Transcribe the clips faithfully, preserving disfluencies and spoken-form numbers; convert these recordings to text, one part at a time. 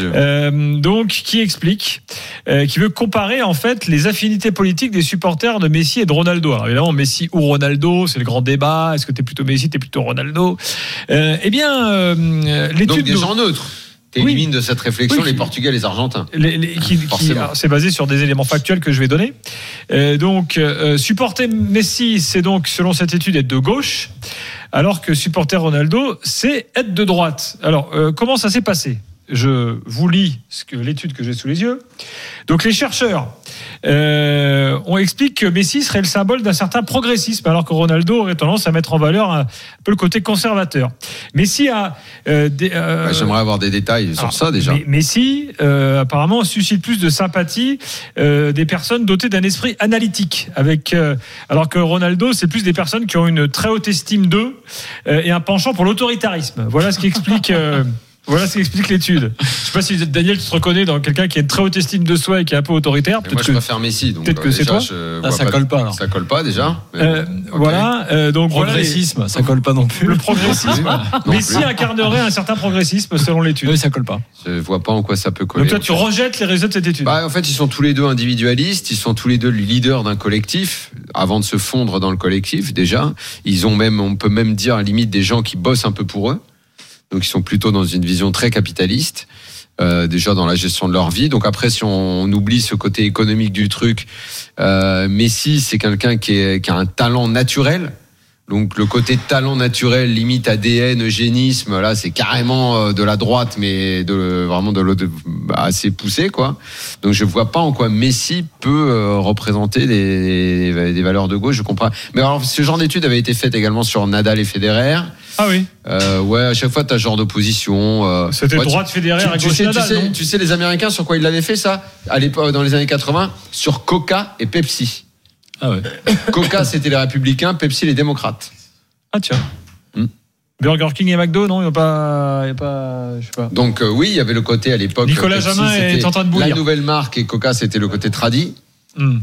Euh, donc, qui explique, euh, qui veut comparer en fait les affinités politiques des supporters de Messi et de Ronaldo. Alors évidemment, Messi ou Ronaldo, c'est le grand débat. Est-ce que t'es plutôt Messi, t'es plutôt Ronaldo? euh, Eh bien, euh, l'étude donc des gens neutres. T'élimines oui. de cette réflexion oui, les Portugais et les Argentins. Les, les, qui, qui, alors, c'est basé sur des éléments factuels que je vais donner. Euh, donc, euh, supporter Messi, c'est donc, selon cette étude, être de gauche, alors que supporter Ronaldo, c'est être de droite. Alors, euh, comment ça s'est passé ? Je vous lis ce que, l'étude que j'ai sous les yeux. Donc, les chercheurs euh, on explique que Messi serait le symbole d'un certain progressisme, alors que Ronaldo aurait tendance à mettre en valeur un, un peu le côté conservateur. Messi a... Euh, des, euh, bah, j'aimerais avoir des détails sur alors, ça déjà. Messi, euh, apparemment, suscite plus de sympathie euh, des personnes dotées d'un esprit analytique, avec, euh, alors que Ronaldo, c'est plus des personnes qui ont une très haute estime d'eux euh, et un penchant pour l'autoritarisme. Voilà ce qui explique... Euh, Voilà ce qu'explique l'étude. Je ne sais pas si Daniel, tu te reconnais dans quelqu'un qui a une très haute estime de soi et qui est un peu autoritaire. Moi, je préfère Messi. Donc peut-être que déjà, c'est toi. Ah, ça pas colle de... pas. Alors. Ça colle pas déjà. Euh, okay. Voilà. Euh, donc progressisme, voilà les... ça colle pas non plus. Le progressisme. Messi incarnerait un certain progressisme selon l'étude. Oui, ça colle pas. Je vois pas en quoi ça peut coller. Donc toi, tu rejettes les résultats de cette étude. Bah, en fait, ils sont tous les deux individualistes. Ils sont tous les deux leaders d'un collectif. Avant de se fondre dans le collectif, déjà, ils ont même, on peut même dire à la limite des gens qui bossent un peu pour eux. Donc ils sont plutôt dans une vision très capitaliste, euh, déjà dans la gestion de leur vie. Donc après, si on, on oublie ce côté économique du truc, euh, Messi, c'est quelqu'un qui, est, qui a un talent naturel. Donc le côté talent naturel, limite A D N, eugénisme, là c'est carrément de la droite, mais de, vraiment de l'autre, assez poussé, quoi. Donc je vois pas en quoi Messi peut euh, représenter des, des, des valeurs de gauche. Je comprends. Mais alors ce genre d'étude avait été faite également sur Nadal et Federer. Ah oui. Euh, ouais, à chaque fois t'as ce genre d'opposition. Euh, C'était ouais, droite Federer à tu, gauche tu sais, Nadal. Tu sais, non tu sais les Américains sur quoi ils l'avaient fait ça à l'époque dans les années quatre-vingts sur Coca et Pepsi. Ah ouais. Coca c'était les républicains, Pepsi les démocrates. Ah tiens. Hmm. Burger King et McDo, non, il n'y a pas, il y a pas, je sais pas. Donc euh, oui, il y avait le côté à l'époque. Nicolas Pepsi, Jamin est en train de bouillir. La nouvelle marque et Coca c'était le côté tradi. Hmm.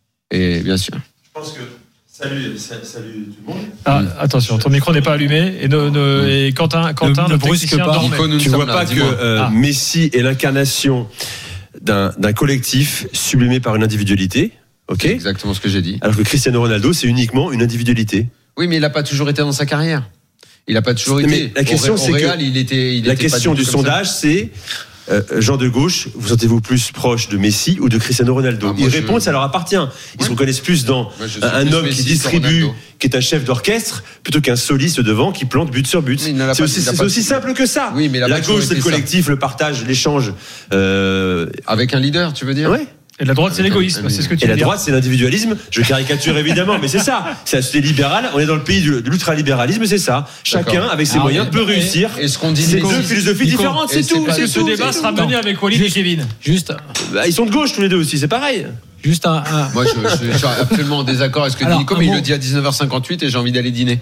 Et bien sûr. Je pense que salut, salut tout le monde. Ah, attention, ton micro n'est pas allumé et, ne, ne, mmh. et Quentin, Quentin, ne, ne brusque pas. Nico, tu vois pas là, que euh, ah. Messi est l'incarnation d'un, d'un collectif sublimé par une individualité. Ok. C'est exactement ce que j'ai dit. Alors que Cristiano Ronaldo, c'est uniquement une individualité. Oui, mais il n'a pas toujours été dans sa carrière. Il n'a pas toujours été. Mais la question, au, c'est au Real, que il était. Il la était question pas du, du sondage, ça. c'est euh, gens de gauche, vous sentez-vous plus proche de Messi ou de Cristiano Ronaldo? ah, Ils je... répondent, ça leur appartient. Ils ouais. se reconnaissent plus dans moi, un homme Messi qui distribue, qui est un chef d'orchestre, plutôt qu'un soliste devant qui plante but sur but. C'est pas, aussi, c'est aussi simple que ça. Oui, mais la gauche, c'est le collectif, ça. le partage, l'échange. Euh... Avec un leader, tu veux dire? Oui. Et la droite, c'est l'égoïsme, c'est ce que tu Et veux la dire. droite, c'est l'individualisme. Je caricature évidemment, mais c'est ça. C'est la société libérale. On est dans le pays de l'ultralibéralisme, c'est ça. Chacun, D'accord. avec ses Alors, moyens, et, peut et, réussir. Et ce qu'on dit, c'est deux philosophies Nico, différentes, c'est tout. C'est ce débat sera mené avec Walid et Kevin. Juste. Bah, ils sont de gauche tous les deux aussi, c'est pareil. Juste un, un... Moi, je, je, je suis absolument en désaccord avec ce que Alors, dit Nico, mais bon. il le dit à dix-neuf heures cinquante-huit et j'ai envie d'aller dîner.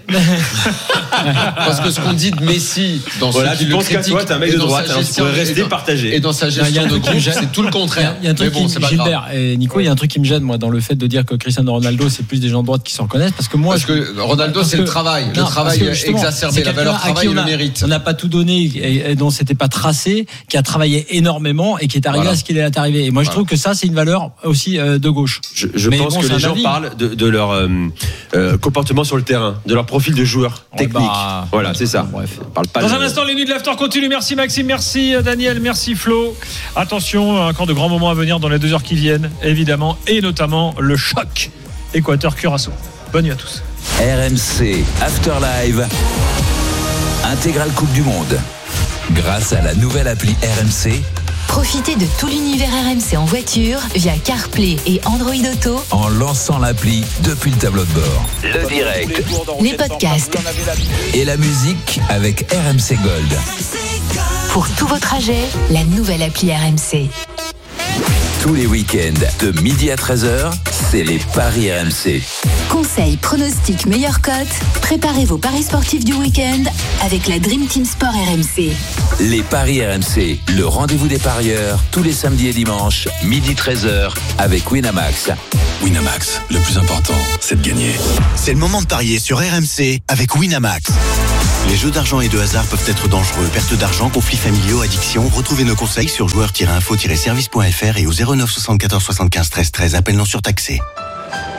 Parce que ce qu'on dit de Messi dans voilà, ce qui tu le penses qu'à toi, t'es un mec de droite, alors tu pourrais rester dans, partagé. Et dans sa gestion de groupe, c'est tout le contraire. Il y a un truc bon, qui me Gilbert et Nico, il y a un truc qui me gêne moi dans le fait de dire que Cristiano Ronaldo c'est plus des gens de droite qui s'en reconnaissent parce que moi parce que Ronaldo c'est le travail, le travail exacerbé, la valeur travail et le mérite. On n'a pas tout donné et dont c'était pas tracé, qui a travaillé énormément et qui est arrivé à ce qu'il est arrivé. Et moi je trouve que ça c'est une valeur aussi de gauche. Je pense que les gens parlent de leur comportement sur le terrain, de leur profil de joueur technique. Voilà, c'est ça. Bref. Parle pas Dans un instant, les nuits de l'after continuent. Merci Maxime, merci Daniel, merci Flo. Attention, encore de grands moments à venir dans les deux heures qui viennent, évidemment, et notamment le choc Équateur-Curaçao. Bonne nuit à tous. R M C After Live, intégrale Coupe du Monde. Grâce à la nouvelle appli R M C. Profitez de tout l'univers R M C en voiture via CarPlay et Android Auto en lançant l'appli depuis le tableau de bord. Le direct, les podcasts et la musique avec R M C Gold. Pour tous vos trajets, la nouvelle appli R M C. Tous les week-ends, de midi à treize heures, c'est les paris R M C. Conseils, pronostics, meilleures cotes. Préparez vos paris sportifs du week-end avec la Dream Team Sport R M C. Les paris R M C, le rendez-vous des parieurs, tous les samedis et dimanches, midi treize heures, avec Winamax. Winamax, le plus important, c'est de gagner. C'est le moment de parier sur R M C avec Winamax. Les jeux d'argent et de hasard peuvent être dangereux. Perte d'argent, conflits familiaux, addiction. Retrouvez nos conseils sur joueurs tiret info tiret service point f r et au zéro neuf soixante-quatorze soixante-quinze treize treize. Appel non surtaxé.